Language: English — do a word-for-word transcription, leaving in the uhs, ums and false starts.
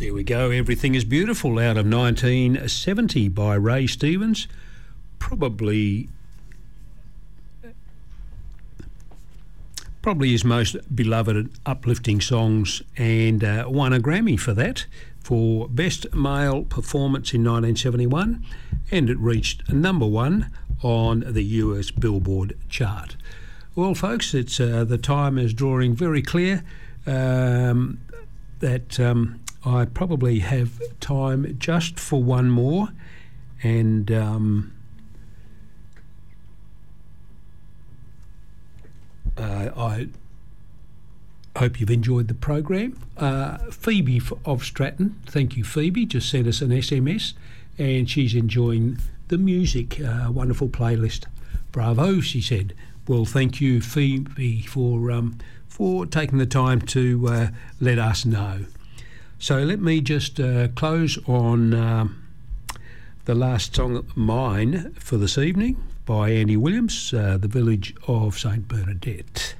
Here we go. Everything is Beautiful out of nineteen seventy by Ray Stevens. Probably, probably his most beloved uplifting songs, and uh, won a Grammy for that, for Best Male Performance in nineteen seventy-one, and it reached number one on the U S Billboard chart. Well, folks, it's uh, the time is drawing very clear um, that um, I probably have time just for one more, and um, uh, I hope you've enjoyed the program. Uh, Phoebe of Stratton, thank you, Phoebe, just sent us an S M S, and she's enjoying the music. Uh, wonderful playlist. Bravo, she said. Well, thank you, Phoebe, for um, for taking the time to uh, let us know. So let me just uh, close on um, the last song, Mine, for this evening, by Andy Williams, uh, The Village of Saint Bernadette.